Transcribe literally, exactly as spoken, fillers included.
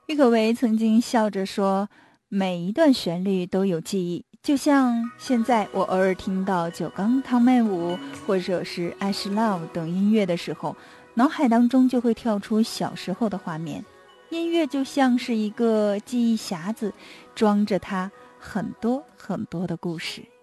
郁可唯曾经笑着说，每一段旋律都有记忆，就像现在我偶尔听到九刚汤麦舞或者是 Ash Love 等音乐的时候，脑海当中就会跳出小时候的画面。音乐就像是一个记忆匣子，装着它很多很多的故事。